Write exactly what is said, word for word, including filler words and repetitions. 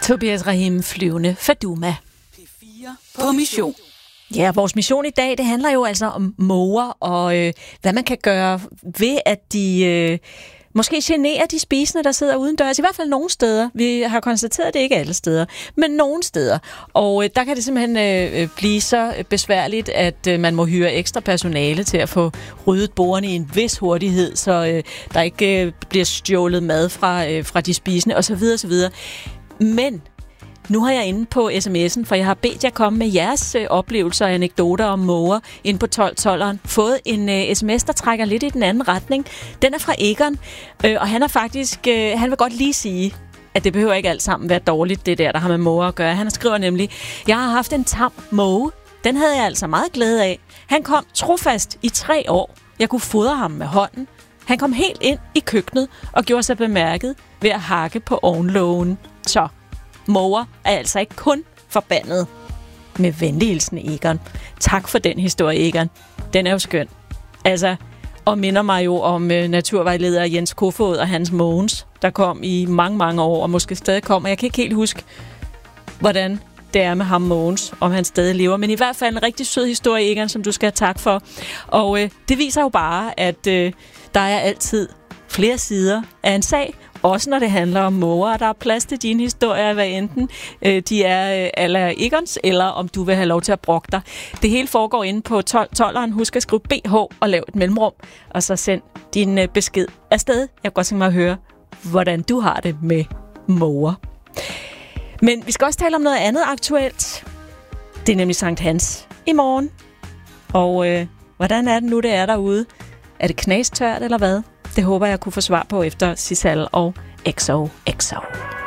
Tobias Rahim, Flyvende Faduma. P fire på mission. Ja, vores mission i dag, det handler jo altså om måger, og øh, hvad man kan gøre ved, at de øh, måske generer de spisende, der sidder udendørs. I hvert fald nogle steder. Vi har konstateret, at det ikke er alle steder, men nogle steder. Og øh, der kan det simpelthen øh, blive så besværligt, at øh, man må hyre ekstra personale til at få ryddet bordene i en vis hurtighed, så øh, der ikke øh, bliver stjålet mad fra, øh, fra de spisende osv. osv. Men nu har jeg inde på sms'en, for jeg har bedt jer komme med jeres øh, oplevelser og anekdoter om måger ind på tolv tolveren. Fået en øh, sms, der trækker lidt i den anden retning. Den er fra Egon, øh, og han er faktisk, øh, han vil godt lige sige, at det behøver ikke alt sammen være dårligt, det der, der har med måger at gøre. Han skriver nemlig, jeg har haft en tam måge. Den havde jeg altså meget glæde af. Han kom trofast i tre år. Jeg kunne fodre ham med hånden. Han kom helt ind i køkkenet og gjorde sig bemærket ved at hakke på ovenlågen. Så måger er altså ikke kun forbandet. Med venlig hilsen, Egon. Tak for den historie, Egon. Den er jo skøn. Altså, og minder mig jo om øh, naturvejleder Jens Kofod og hans Mogens, der kom i mange, mange år, og måske stadig kommer. Jeg kan ikke helt huske, hvordan det er med ham Mogens, om han stadig lever. Men i hvert fald en rigtig sød historie, Egon, som du skal have tak for. Og øh, det viser jo bare, at øh, der er altid flere sider af en sag, også når det handler om måger. Der er plads til dine historier, hvad enten øh, de er øh, ala Egons, eller om du vil have lov til at brokke dig. Det hele foregår inde på tolv tolveren. Husk at skrive B H og lav et mellemrum, og så send din øh, besked afsted. Jeg kan godt tænke mig at høre, hvordan du har det med måger. Men vi skal også tale om noget andet aktuelt. Det er nemlig Sankt Hans i morgen. Og øh, hvordan er det nu, det er derude? Er det knastørt eller hvad? Det håber jeg kunne få svar på efter Sissal og X O X O.